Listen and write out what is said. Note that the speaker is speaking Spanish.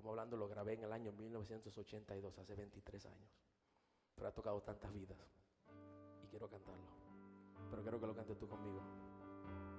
Estamos hablando, lo grabé en el año 1982, hace 23 años. Pero ha tocado tantas vidas y quiero cantarlo. Pero quiero que lo cantes tú conmigo.